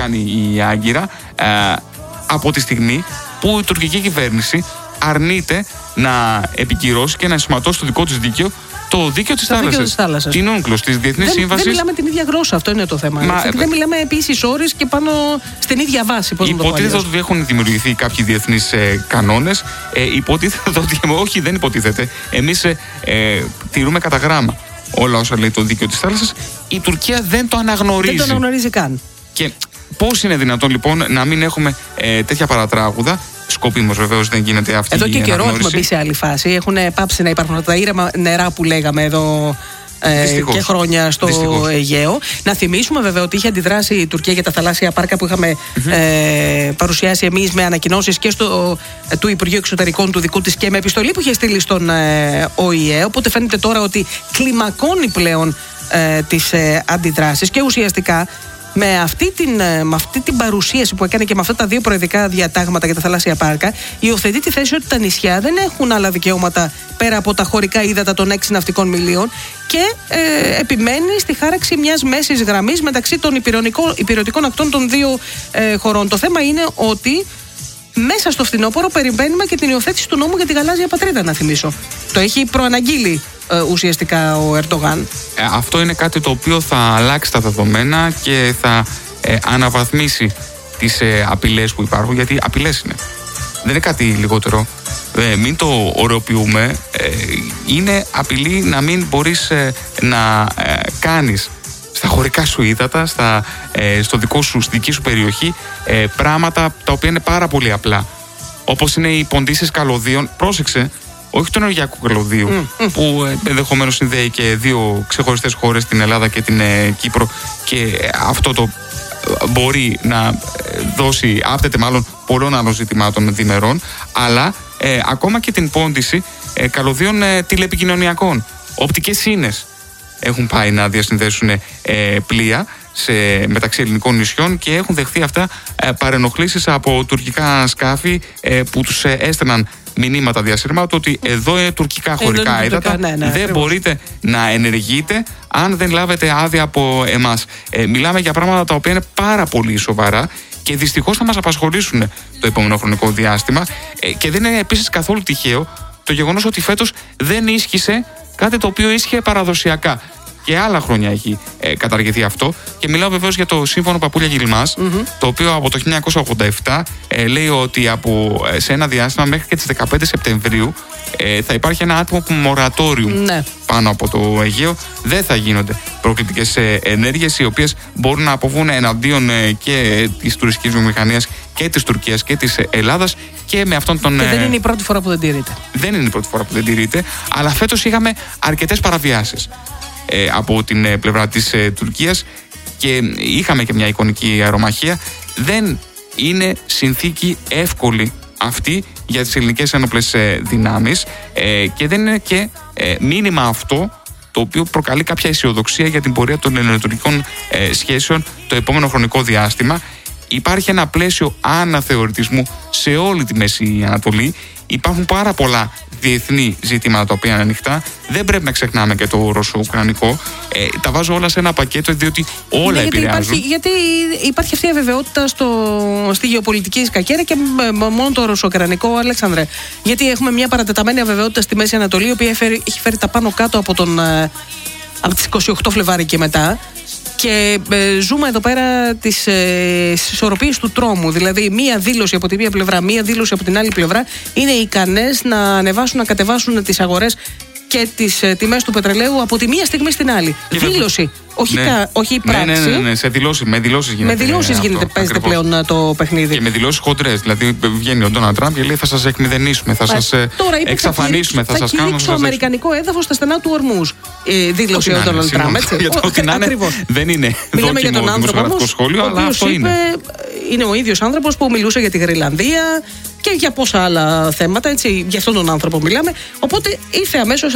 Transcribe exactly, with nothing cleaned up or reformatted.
κάνει η Άγκυρα ε, από τη στιγμή που η τουρκική κυβέρνηση αρνείται να επικυρώσει και να ενσωματώσει το δικό της δίκαιο το δίκαιο της θάλασσας. Την UNCLOS, της Διεθνής Σύμβασης. Δεν μιλάμε την ίδια γλώσσα, αυτό είναι το θέμα. Μα, δεν μιλάμε επίσης ώρες και πάνω στην ίδια βάση. Υποτίθεται ότι έχουν δημιουργηθεί κάποιοι διεθνείς ε, κανόνες. Ε, υποτίθεται ότι. Όχι, δεν υποτίθεται. Εμείς ε, ε, τηρούμε κατά γράμμα όλα όσα λέει το δίκαιο της θάλασσας. Η Τουρκία δεν το αναγνωρίζει. Δεν το αναγνωρίζει καν. Και πώς είναι δυνατόν λοιπόν να μην έχουμε ε, τέτοια παρατράγουδα? Σκοπίμως βεβαίως δεν γίνεται αυτή η αναγνώριση. Εδώ και καιρό έχουμε μπει σε άλλη φάση. Έχουν πάψει να υπάρχουν τα ήρεμα νερά που λέγαμε εδώ ε, και χρόνια στο Δυστυχώς. Αιγαίο. Να θυμίσουμε βέβαια ότι είχε αντιδράσει η Τουρκία για τα θαλάσσια πάρκα που είχαμε mm-hmm. ε, παρουσιάσει εμείς με ανακοινώσεις και στο, ε, του Υπουργείου Εξωτερικών του δικού της και με επιστολή που είχε στείλει στον ε, Ο Η Ε. Οπότε φαίνεται τώρα ότι κλιμακώνει πλέον ε, τις ε, αντιδράσεις και ουσιαστικά. Με αυτή, την, με αυτή την παρουσίαση που έκανε και με αυτά τα δύο προεδρικά διατάγματα για τα θαλάσσια πάρκα, υιοθετεί τη θέση ότι τα νησιά δεν έχουν άλλα δικαιώματα πέρα από τα χωρικά ύδατα των έξι ναυτικών μιλίων και ε, επιμένει στη χάραξη μιας μέσης γραμμής μεταξύ των υπηρετικών ακτών των δύο ε, χωρών. Το θέμα είναι ότι μέσα στο φθινόπωρο περιμένουμε και την υιοθέτηση του νόμου για τη γαλάζια πατρίδα, να θυμίσω. Το έχει προαναγγείλει ε, ουσιαστικά ο Ερντογάν. Ε, αυτό είναι κάτι το οποίο θα αλλάξει τα δεδομένα και θα ε, αναβαθμίσει τις ε, απειλές που υπάρχουν, γιατί απειλές είναι. Δεν είναι κάτι λιγότερο. Ε, μην το ωρεοποιούμε. Ε, είναι απειλή να μην μπορείς ε, να ε, κάνεις στα χωρικά σου ύδατα, στα, ε, στο δικό σου, στη δική σου περιοχή, ε, πράγματα τα οποία είναι πάρα πολύ απλά. Όπως είναι οι ποντίσεις καλωδίων. Πρόσεξε, όχι του ενεργειακού καλωδίου, mm, mm. που ε, ενδεχομένως συνδέει και δύο ξεχωριστές χώρες, την Ελλάδα και την ε, Κύπρο, και ε, αυτό το ε, μπορεί να δώσει, άπτεται μάλλον πολλών άλλων ζητημάτων διμερών, αλλά ε, ακόμα και την πόντιση ε, καλωδίων ε, τηλεπικοινωνιακών, οπτικές σύνες. Έχουν πάει να διασυνδέσουν ε, πλοία σε, μεταξύ ελληνικών νησιών και έχουν δεχθεί αυτά ε, παρενοχλήσεις από τουρκικά σκάφη ε, που τους ε, έστελναν μηνύματα διασύρματο ότι εδώ είναι τουρκικά χωρικά ύδατα, ναι, ναι, δεν ακριβώς. μπορείτε να ενεργείτε αν δεν λάβετε άδεια από εμάς. Ε, μιλάμε για πράγματα τα οποία είναι πάρα πολύ σοβαρά και δυστυχώς θα μας απασχολήσουν το επόμενο χρονικό διάστημα ε, και δεν είναι επίσης καθόλου τυχαίο το γεγονός ότι φέτος δεν ίσχυσε κάτι το οποίο ίσχυε παραδοσιακά. Και άλλα χρόνια έχει ε, καταργηθεί αυτό. Και μιλάω βεβαίως για το σύμφωνο Παπούλια Γιλμάς, mm-hmm. το οποίο από το χίλια εννιακόσια ογδόντα επτά ε, λέει ότι από, ε, σε ένα διάστημα μέχρι και τις δεκαπέντε Σεπτεμβρίου ε, θα υπάρχει ένα άτομο μορατόριου mm-hmm. πάνω από το Αιγαίο. Δεν θα γίνονται προκλητικές ε, ενέργειες οι οποίες μπορούν να αποβούν εναντίον ε, και της τουριστικής βιομηχανίας και της Τουρκίας και της Ελλάδας. Και με αυτόν τον. Και δεν είναι η πρώτη φορά που δεν τηρείται. Δεν είναι η πρώτη φορά που δεν τηρείται, αλλά φέτος είχαμε αρκετές παραβιάσεις ε, από την ε, πλευρά της ε, Τουρκίας και είχαμε και μια εικονική αερομαχία. Δεν είναι συνθήκη εύκολη αυτή για τις ελληνικές ένοπλες ε, δυνάμεις ε, και δεν είναι και ε, μήνυμα αυτό το οποίο προκαλεί κάποια αισιοδοξία για την πορεία των ελληνοτουρκικών ε, σχέσεων το επόμενο χρονικό διάστημα. Υπάρχει ένα πλαίσιο αναθεωρητισμού σε όλη τη Μέση Ανατολή. Υπάρχουν πάρα πολλά διεθνή ζητήματα τα οποία είναι ανοιχτά. Δεν πρέπει να ξεχνάμε και το ρωσο-ουκρανικό. Ε, τα βάζω όλα σε ένα πακέτο, διότι όλα ναι, γιατί επηρεάζουν. Υπάρχει, γιατί υπάρχει αυτή η αβεβαιότητα στο, στη γεωπολιτική σκακέρα και μόνο το ρωσο-ουκρανικό, Αλέξανδρε. Γιατί έχουμε μια παρατεταμένη αβεβαιότητα στη Μέση Ανατολή, η οποία έχει, έχει φέρει τα πάνω κάτω από, τον, από τις είκοσι οκτώ Φλεβάρι και μετά. Και ε, ζούμε εδώ πέρα τις ε, ισορροπίες του τρόμου. Δηλαδή, μία δήλωση από τη μία πλευρά, μία δήλωση από την άλλη πλευρά είναι ικανές να ανεβάσουν, να κατεβάσουν τις αγορές και τις ε, τιμές του πετρελαίου από τη μία στιγμή στην άλλη. Και δήλωση, με... όχι, ναι. κα, όχι πράξη. Ναι, ναι, ναι, ναι. Σε δηλώσεις, με δηλώσεις γίνεται. Με δηλώσεις γίνεται, παίζεται πλέον το παιχνίδι. Και με δηλώσεις χοντρές. Δηλαδή, βγαίνει ο Ντόναλντ Τραμπ και λέει: θα σας εκμηδενήσουμε, θα σας εξαφανίσουμε, θα, θα σας κάνουμε. Θα αμερικανικό έδαφος στα στενά του Ορμούς. Ε, δήλωσε ο Ντόναλντ Τραμπ. Δεν είναι δόκιμο δημοσιογραφικό σχόλιο, αλλά αυτό είναι. Είναι ο ίδιος άνθρωπος που μιλούσε για τη Γροιλανδία και για πόσα άλλα θέματα, έτσι, για αυτόν τον άνθρωπο μιλάμε. Οπότε ήρθε αμέσως